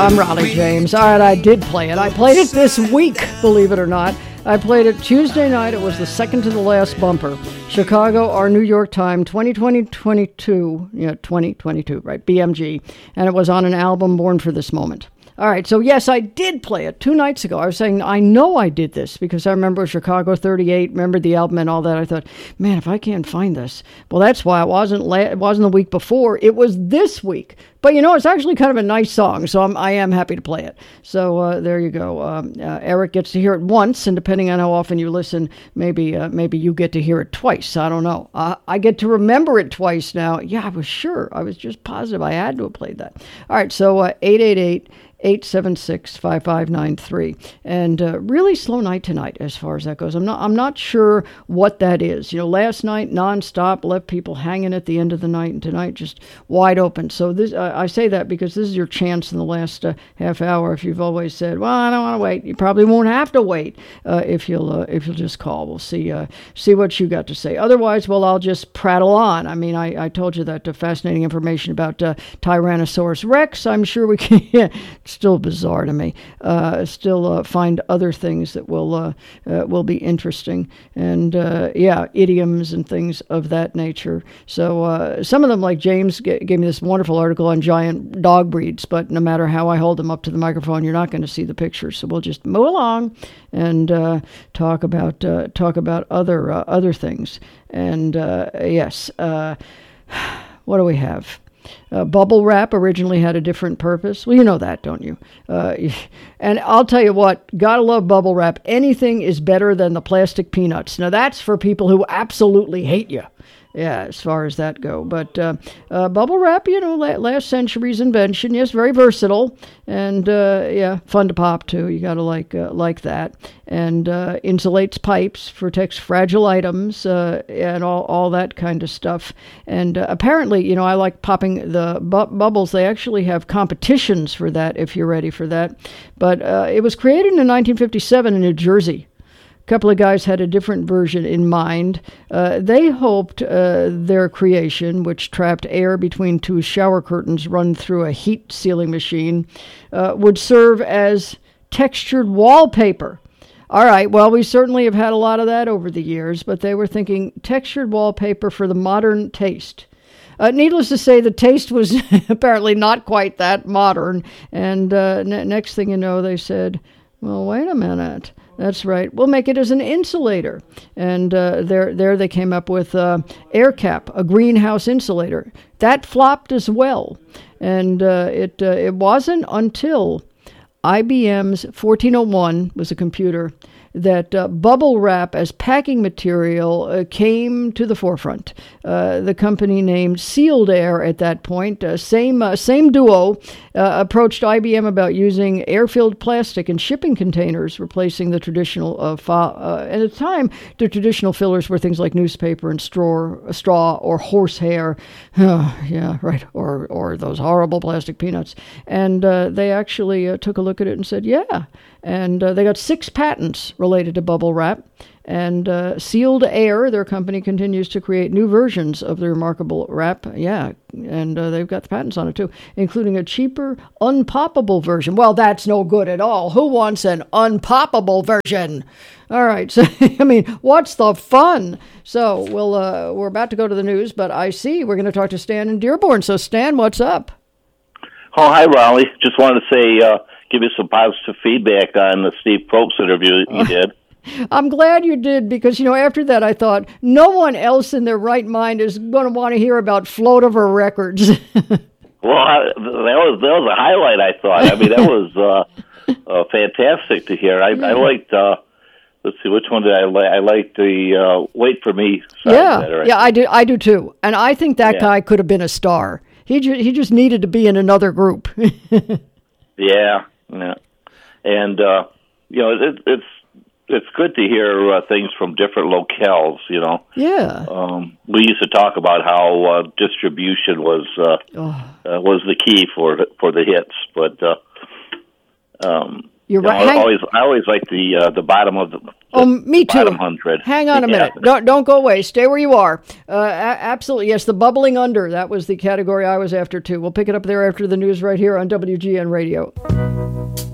I'm Raleigh James. All right, I did play it. I played it this week, believe it or not. I played it Tuesday night. It was the second to the last bumper. Chicago, our New York time, 2022. Yeah, 2022, right, BMG. And it was on an album, Born for This Moment. All right, so yes, I did play it 2 nights ago. I was saying, I know I did this because I remember Chicago 38, remembered the album and all that. I thought, man, if I can't find this. Well, that's why it wasn't the week before. It was this week. But, it's actually kind of a nice song, so I am happy to play it. So there you go. Eric gets to hear it once, and depending on how often you listen, maybe you get to hear it twice. I don't know. I get to remember it twice now. Yeah, I was sure. I was just positive I had to have played that. All right, so 888-876-5593. And really slow night tonight as far as that goes. I'm not sure what that is. Last night, nonstop, left people hanging at the end of the night, and tonight just wide open. So this I say that because this is your chance in the last half hour. If you've always said, well, I don't want to wait, you probably won't have to wait if you'll just call. We'll see what you got to say. Otherwise, well, I'll just prattle on. I mean, I told you that fascinating information about Tyrannosaurus Rex. I'm sure we can... Still bizarre to me. Still find other things that will be interesting, and idioms and things of that nature. So some of them, like James, gave me this wonderful article on giant dog breeds. But no matter how I hold them up to the microphone, you're not going to see the pictures. So we'll just move along and talk about other things. And yes, what do we have? Bubble wrap originally had a different purpose. Well, you know that, don't you? And I'll tell you what, gotta love bubble wrap. Anything is better than the plastic peanuts. Now, that's for people who absolutely hate you. Yeah, as far as that go. But bubble wrap, last century's invention. Yes, very versatile. And, fun to pop, too. You got to like that. And insulates pipes, protects fragile items, and all that kind of stuff. And apparently, I like popping the bubbles. They actually have competitions for that, if you're ready for that. But it was created in 1957 in New Jersey. A couple of guys had a different version in mind. They hoped their creation, which trapped air between 2 shower curtains run through a heat sealing machine, would serve as textured wallpaper. All right, well, we certainly have had a lot of that over the years, but they were thinking textured wallpaper for the modern taste. Needless to say, the taste was apparently not quite that modern. And next thing you know, they said, well, wait a minute. That's right. We'll make it as an insulator. And there they came up with Air Cap, a greenhouse insulator. That flopped as well. And it wasn't until IBM's 1401 was a computer that bubble wrap as packing material came to the forefront. The company named Sealed Air at that point, same duo, approached IBM about using air-filled plastic in shipping containers, replacing the traditional at the time, the traditional fillers were things like newspaper and straw or horsehair, yeah, right, or those horrible plastic peanuts. And they actually took a look at it and said, yeah. And they got 6 patents related to bubble wrap. And Sealed Air, their company, continues to create new versions of the remarkable wrap. Yeah, and they've got the patents on it, too, including a cheaper, unpoppable version. Well, that's no good at all. Who wants an unpoppable version? All right, so, I mean, what's the fun? So, we're about to go to the news, but I see we're going to talk to Stan in Dearborn. So, Stan, what's up? Oh, hi, Raleigh. Just wanted to say, give you some positive feedback on the Steve Probst interview you did. I'm glad you did, because, after that I thought no one else in their right mind is going to want to hear about Floativer Records. Well, that was a highlight, I thought. I mean, that was fantastic to hear. I liked, let's see, which one did I like? I liked the Wait For Me song better. Yeah, I do too. And I think that guy could have been a star. He just needed to be in another group. Yeah. And, it's good to hear things from different locales, Yeah. We used to talk about how distribution was the key for the hits, but you're right. I always like the bottom of Oh, me too. Bottom 100. Hang on a minute. Don't go away. Stay where you are. Absolutely. Yes, the bubbling under. That was the category I was after, too. We'll pick it up there after the news right here on WGN Radio.